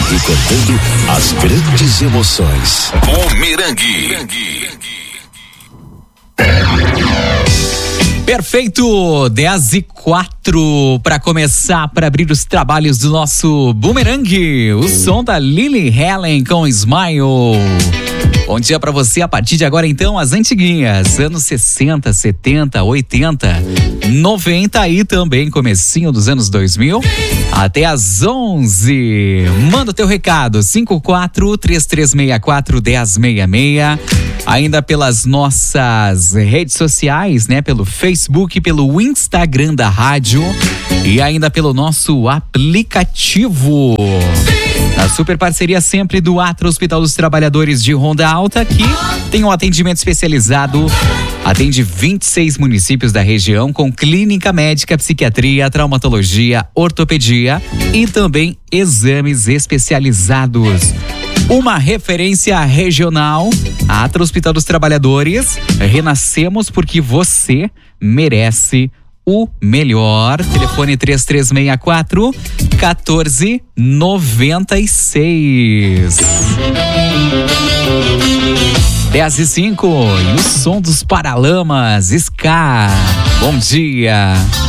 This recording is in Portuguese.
recordando as grandes emoções. Bumerangue. Perfeito, 10:04 para começar, para abrir os trabalhos do nosso Bumerangue. O som da Lily Allen com Smile. Bom dia pra você, a partir de agora então, as antiguinhas, anos 60, 70, 80, 90 e também comecinho dos anos 2000, até às 11. Manda o teu recado, 54-3364-1066, ainda pelas nossas redes sociais, né? Pelo Facebook, pelo Instagram da rádio e ainda pelo nosso aplicativo. A super parceria sempre do Atra Hospital dos Trabalhadores de Ronda Alta, que tem um atendimento especializado, atende 26 municípios da região com clínica médica, psiquiatria, traumatologia, ortopedia e também exames especializados. Uma referência regional, Atra Hospital dos Trabalhadores, renascemos porque você merece o melhor. Telefone 3364-1496. 10:05 e o som dos Paralamas, Ska. Bom dia.